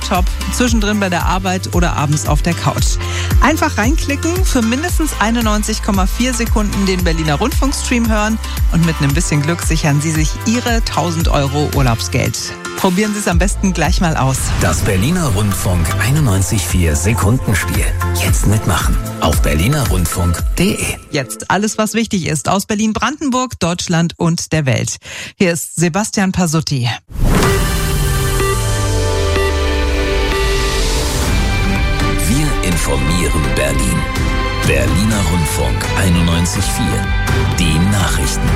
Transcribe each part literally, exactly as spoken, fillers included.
Laptop, zwischendrin bei der Arbeit oder abends auf der Couch. Einfach reinklicken, für mindestens einundneunzig Komma vier Sekunden den Berliner Rundfunkstream hören und mit einem bisschen Glück sichern Sie sich Ihre tausend Euro Urlaubsgeld. Probieren Sie es am besten gleich mal aus. Das Berliner Rundfunk einundneunzig Komma vier Sekundenspiel. Jetzt mitmachen auf berliner rundfunk punkt de. Jetzt alles, was wichtig ist aus Berlin, Brandenburg, Deutschland und der Welt. Hier ist Sebastian Pasutti. Wir informieren Berlin. Berliner Rundfunk einundneunzig Komma vier. Die Nachrichten.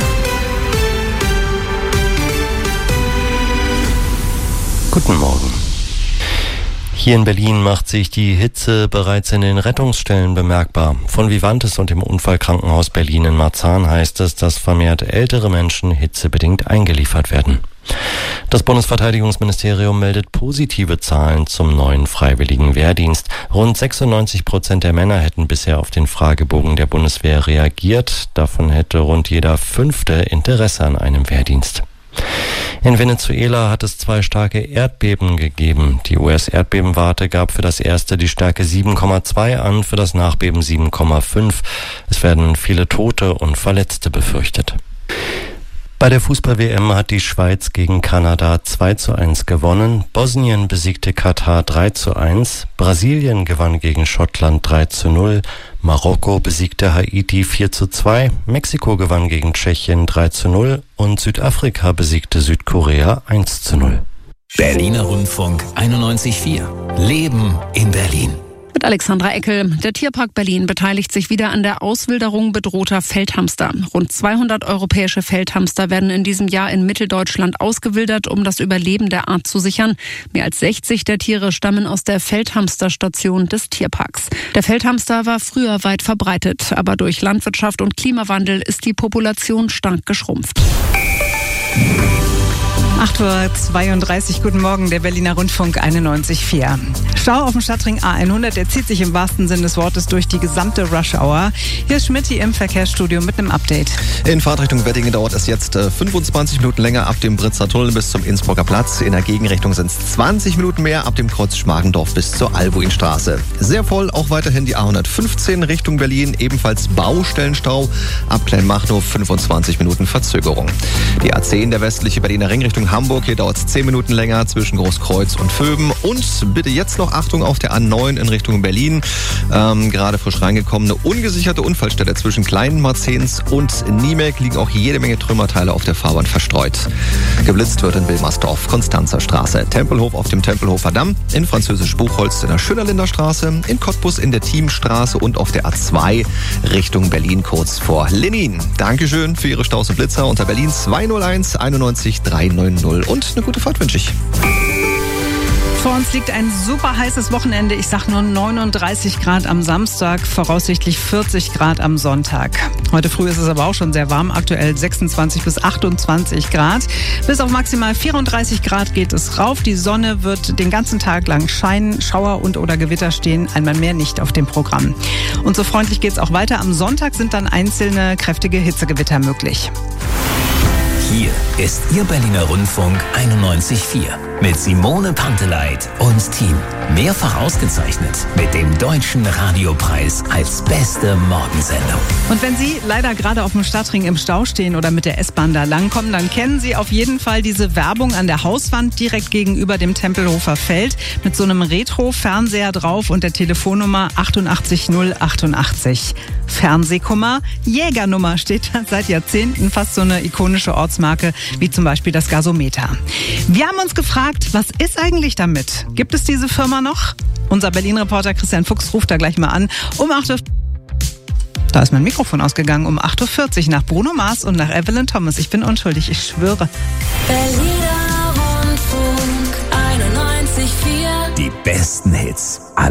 Guten Morgen. Hier in Berlin macht sich die Hitze bereits in den Rettungsstellen bemerkbar. Von Vivantes und dem Unfallkrankenhaus Berlin in Marzahn heißt es, dass vermehrt ältere Menschen hitzebedingt eingeliefert werden. Das Bundesverteidigungsministerium meldet positive Zahlen zum neuen freiwilligen Wehrdienst. Rund sechsundneunzig Prozent der Männer hätten bisher auf den Fragebogen der Bundeswehr reagiert. Davon hätte rund jeder Fünfte Interesse an einem Wehrdienst. In Venezuela hat es zwei starke Erdbeben gegeben. Die U S-Erdbebenwarte gab für das erste die Stärke sieben Komma zwei an, für das Nachbeben sieben Komma fünf. Es werden viele Tote und Verletzte befürchtet. Bei der Fußball-W M hat die Schweiz gegen Kanada zwei zu eins gewonnen. Bosnien besiegte Katar drei zu eins. Brasilien gewann gegen Schottland drei zu null. Marokko besiegte Haiti vier zu zwei. Mexiko gewann gegen Tschechien drei zu null. Und Südafrika besiegte Südkorea eins zu null. Berliner Rundfunk einundneunzig Komma vier. Leben in Berlin. Mit Alexandra Eckel. Der Tierpark Berlin beteiligt sich wieder an der Auswilderung bedrohter Feldhamster. Rund zweihundert europäische Feldhamster werden in diesem Jahr in Mitteldeutschland ausgewildert, um das Überleben der Art zu sichern. Mehr als sechzig der Tiere stammen aus der Feldhamsterstation des Tierparks. Der Feldhamster war früher weit verbreitet, aber durch Landwirtschaft und Klimawandel ist die Population stark geschrumpft. acht Uhr zweiunddreißig, guten Morgen, der Berliner Rundfunk einundneunzig Komma vier. Stau auf dem Stadtring A hundert, der zieht sich im wahrsten Sinne des Wortes durch die gesamte Rush-Hour. Hier ist Schmidt im Verkehrsstudio mit einem Update. In Fahrtrichtung Weddingen dauert es jetzt äh, fünfundzwanzig Minuten länger ab dem Britzer Tunnel bis zum Innsbrucker Platz. In der Gegenrichtung sind es zwanzig Minuten mehr ab dem Kreuz Schmargendorf bis zur Albuinstraße. Sehr voll auch weiterhin die A hundertfünfzehn Richtung Berlin, ebenfalls Baustellenstau. Ab Kleinmachnow fünfundzwanzig Minuten Verzögerung. Die A zehn, der westliche Berliner Ring Richtung Hamburg, hier dauert es zehn Minuten länger zwischen Großkreuz und Vöben. Und bitte jetzt noch Achtung auf der A neun in Richtung Berlin. Ähm, gerade frisch reingekommen, eine ungesicherte Unfallstelle zwischen Kleinen Marzens und Niemek, liegen auch jede Menge Trümmerteile auf der Fahrbahn verstreut. Geblitzt wird in Wilmersdorf, Konstanzer Straße, Tempelhof auf dem Tempelhofer Damm, in Französisch Buchholz in der Schönerlinder Straße, in Cottbus in der Thiemstraße und auf der A zwei Richtung Berlin kurz vor Lenin. Dankeschön für Ihre Staus und Blitzer unter Berlin zwei null eins einundneunzig drei neun null und eine gute Fahrt wünsche ich. Vor uns liegt ein super heißes Wochenende. Ich sag nur neununddreißig Grad am Samstag, voraussichtlich vierzig Grad am Sonntag. Heute früh ist es aber auch schon sehr warm, aktuell sechsundzwanzig bis achtundzwanzig Grad. Bis auf maximal vierunddreißig Grad geht es rauf. Die Sonne wird den ganzen Tag lang scheinen. Schauer und oder Gewitter stehen einmal mehr nicht auf dem Programm. Und so freundlich geht es auch weiter. Am Sonntag sind dann einzelne kräftige Hitzegewitter möglich. Hier ist Ihr Berliner Rundfunk einundneunzig Komma vier mit Simone Panteleit und Team. Mehrfach ausgezeichnet mit dem Deutschen Radiopreis als beste Morgensendung. Und wenn Sie leider gerade auf dem Stadtring im Stau stehen oder mit der S-Bahn da langkommen, dann kennen Sie auf jeden Fall diese Werbung an der Hauswand direkt gegenüber dem Tempelhofer Feld mit so einem Retro-Fernseher drauf und der Telefonnummer achtundachtzig null achtundachtzig. Fernsehkummer, Jägernummer steht da seit Jahrzehnten, fast so eine ikonische Ortsmarke wie zum Beispiel das Gasometer. Wir haben uns gefragt, was ist eigentlich damit? Gibt es diese Firma noch? Unser Berlin-Reporter Christian Fuchs ruft da gleich mal an. Um acht Uhr. Da ist mein Mikrofon ausgegangen. Um acht Uhr vierzig nach Bruno Mars und nach Evelyn Thomas. Ich bin unschuldig, ich schwöre. Berliner Rundfunk einundneunzig Komma vier. Die besten Hits.